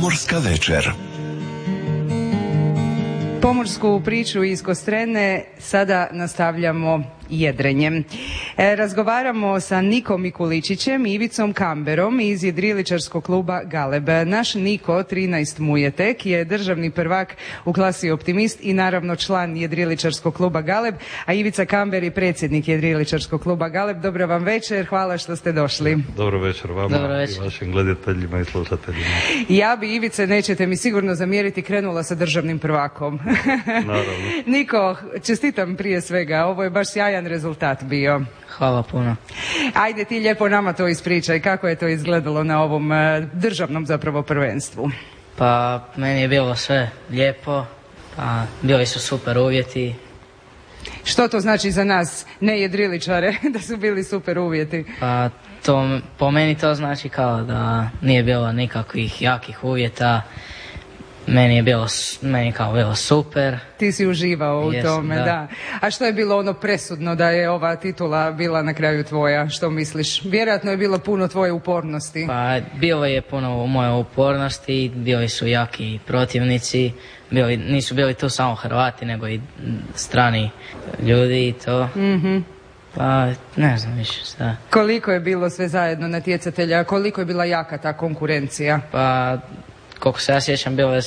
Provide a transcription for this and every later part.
Pomorska večer. Pomorsku priču iz Kostrene sada nastavljamo jedrenjem. Razgovaramo sa Nikom Mikuličićem i Ivicom Kamberom iz jedriličarskog kluba Galeb. Naš Niko, 13 mu je tek, je državni prvak u klasi Optimist i naravno član jedriličarskog kluba Galeb, a Ivica Kamber je predsjednik jedriličarskog kluba Galeb. Dobro vam večer, hvala što ste došli. Dobro večer vama i vašim gledateljima i slušateljima. Ja bi, Ivice, nećete mi sigurno zamjeriti, krenula sa državnim prvakom. Naravno. Niko, čestitam prije svega, ovo je baš sjajan rezultat bio. Hvala puno. Ajde ti lijepo nama to ispričaj, kako je to izgledalo na ovom državnom zapravo prvenstvu? Pa meni je bilo sve lijepo, pa bili su super uvjeti. Što to znači za nas, ne jedriličare, da su bili super uvjeti? Pa to, po meni to znači kao da nije bilo nikakvih jakih uvjeta. Meni je bilo super. Ti si uživao u tome, da. A što je bilo ono presudno da je ova titula bila na kraju tvoja? Što misliš? Vjerojatno je bilo puno tvoje upornosti. Pa bilo je puno moje upornosti, bili su jaki protivnici, nisu bili tu samo Hrvati, nego i strani ljudi i to. Pa ne znam više šta. Koliko je bilo sve zajedno natjecatelja, koliko je bila jaka ta konkurencija? Pa koliko se ja sjećam, bilo je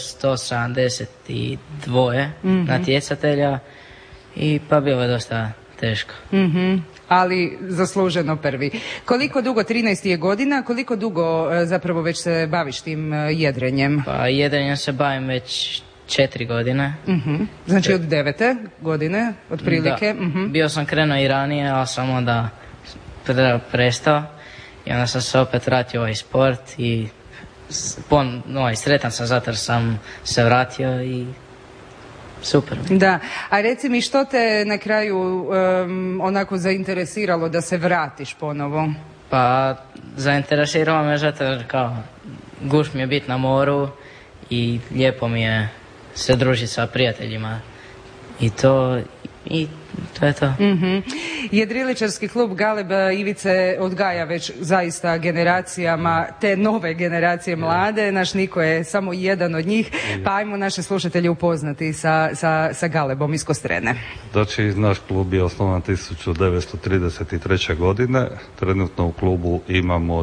172 natjecatelja i pa bilo je dosta teško. Ali zasluženo prvi. Koliko dugo, 13 je godina, koliko dugo zapravo već se baviš tim jedrenjem? Pa jedrenjem se bavim već 4 godine. Znači od 9. godine, otprilike? Da, bio sam krenuo i ranije, ali sam onda prestao i onda sam se opet vratio u ovaj sport i sretan sam zato jer sam se vratio i super. Da, a reci mi što te na kraju onako zainteresiralo da se vratiš ponovo? Pa zainteresiralo me zato jer kao gušt mi je biti na moru i lijepo mi je se družiti sa prijateljima i to je to. Jedriličarski klub Galeb Ivice odgaja već zaista generacijama, te nove generacije mlade. Naš Niko je samo jedan od njih, pa ajmo naše slušatelje upoznati sa Galebom iz Kostrene. Znači, naš klub je osnovan 1933. godine. Trenutno u klubu imamo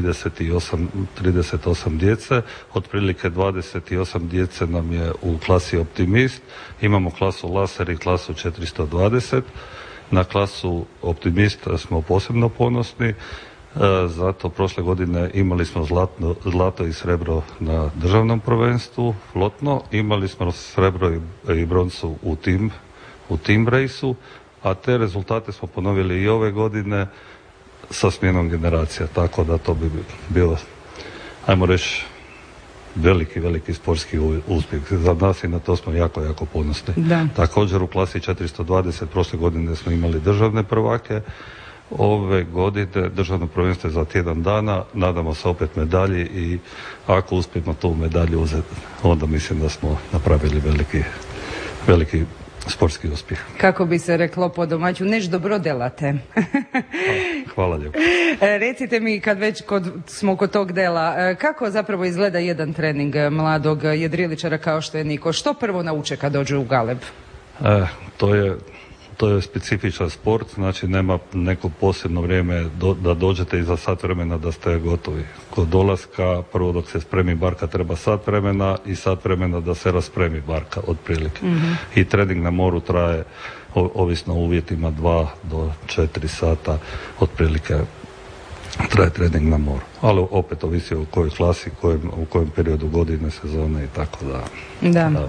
38 djece, otprilike 28 djece nam je u klasi Optimist, imamo klasu Laser i klasu 420. Na klasu Optimist smo posebno ponosni, zato prošle godine imali smo zlato i srebro na državnom prvenstvu, flotno, imali smo srebro i broncu u team raceu, a te rezultate smo ponovili i ove godine sa smjenom generacija, tako da to bi bilo, ajmo reći, veliki sportski uspjeh za nas i na to smo jako ponosni. Da. Također u klasi 420 prošle godine smo imali državne prvake, ove godine državno prvenstvo je za tjedan dana, nadamo se opet medalji i ako uspijemo tu medalju uzeti, onda mislim da smo napravili veliki sportski uspjeh. Kako bi se reklo po domaću, neš dobro delate. Hvala lijepo. Recite mi, kad već smo kod tog dela, kako zapravo izgleda jedan trening mladog jedriličara kao što je Niko? Što prvo nauče kad dođu u Galeb? To je specifičan sport, znači nema neko posebno vrijeme da dođete i za sat vremena da ste gotovi. Kod dolaska, prvo dok se spremi barka treba sat vremena i sat vremena da se raspremi barka otprilike. I trening na moru traje, ovisno o uvjetima, 2 do 4 sata otprilike traje trening na moru. Ali opet ovisi o kojoj klasi, u kojem periodu godine, sezone i tako da.